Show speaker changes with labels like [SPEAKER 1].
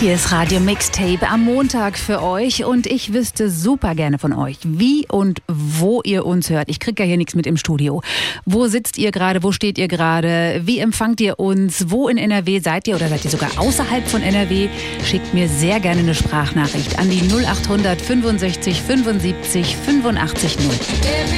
[SPEAKER 1] Hier ist Radio Mixtape am Montag für euch und ich wüsste super gerne von euch, wie und wo ihr uns hört. Ich kriege ja hier nichts mit im Studio. Wo sitzt ihr gerade? Wo steht ihr gerade? Wie empfangt ihr uns? Wo in NRW seid ihr oder seid ihr sogar außerhalb von NRW? Schickt mir sehr gerne eine Sprachnachricht an die 0800 65 75 85 0.